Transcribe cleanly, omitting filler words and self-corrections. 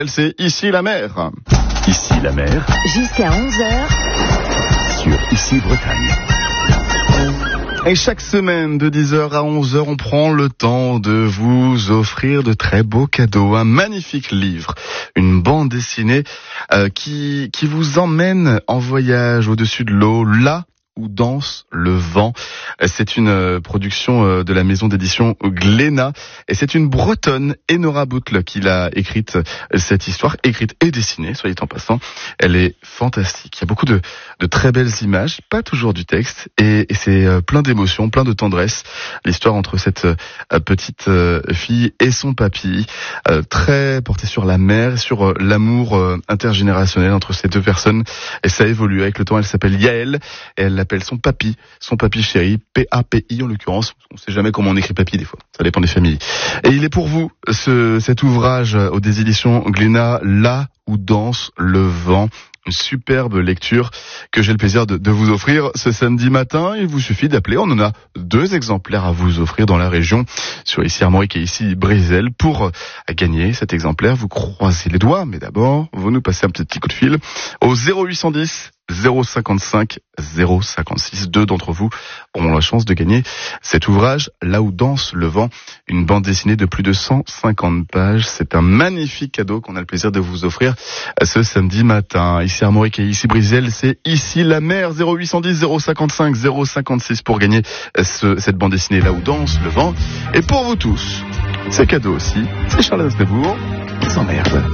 C'est Ici la mer. Ici la mer. Jusqu'à 11h. Sur Ici Bretagne. Et chaque semaine de 10h à 11h, on prend le temps de vous offrir de très beaux cadeaux. Un magnifique livre, une bande dessinée qui vous emmène en voyage au-dessus de l'eau, là où danse le vent. C'est une production de la maison d'édition Glénat et c'est une Bretonne, Enora Boutle, qui l'a écrite, cette histoire, écrite et dessinée, soyez en passant. Elle est fantastique. Il y a beaucoup de très belles images, pas toujours du texte, et c'est plein d'émotions, plein de tendresse. L'histoire entre cette petite fille et son papy, très portée sur la mer, sur l'amour intergénérationnel entre ces deux personnes, et ça évolue avec le temps. Elle s'appelle Yael, et elle l'appelle son papy chéri, P-A-P-I en l'occurrence. On sait jamais comment on écrit papy des fois, ça dépend des familles. Et il est pour vous, cet ouvrage des éditions Glénat, Là où danse le vent. Une superbe lecture que j'ai le plaisir de vous offrir ce samedi matin. Il vous suffit d'appeler. On en a 2 exemplaires à vous offrir dans la région, sur ici Armorique et ici Brésil. Pour gagner cet exemplaire, vous croisez les doigts, mais d'abord, vous nous passez un petit coup de fil au 0810 055 056. 2 d'entre vous auront la chance de gagner cet ouvrage, Là où danse le vent, une bande dessinée de plus de 150 pages. C'est un magnifique cadeau qu'on a le plaisir de vous offrir ce samedi matin. Ici Armorique et ici Brésil, c'est Ici la mer. 0810 055 056 pour gagner cette bande dessinée, Là où danse le vent. Et pour vous tous, c'est cadeau aussi, c'est Charles Aznavour qui s'emmerde.